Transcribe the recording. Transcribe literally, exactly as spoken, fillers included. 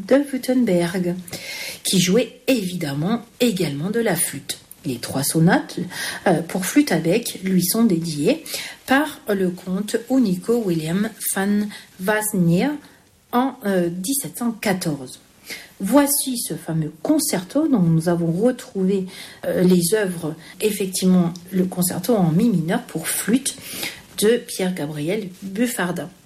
de Württemberg, qui jouait évidemment également de la flûte. Les trois sonates euh, pour flûte à bec lui sont dédiées par le comte Unico William van Wassenaer en euh, dix-sept cent quatorze. Voici ce fameux concerto dont nous avons retrouvé euh, les œuvres, effectivement le concerto en mi mineur pour flûte de Pierre Gabriel Buffarda.